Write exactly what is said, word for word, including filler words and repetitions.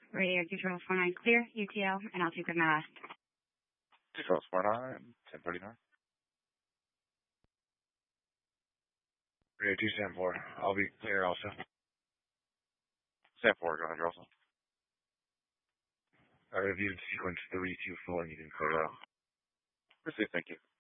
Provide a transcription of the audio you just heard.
Radio two twelve four nine clear, U T L, and I'll take my last. two twelve four nine, ten thirty-nine. Radio two seven four, I'll be clear also. seven four, go ahead, Russell. I reviewed sequence three two four, and you can clear out. Proceed, thank you.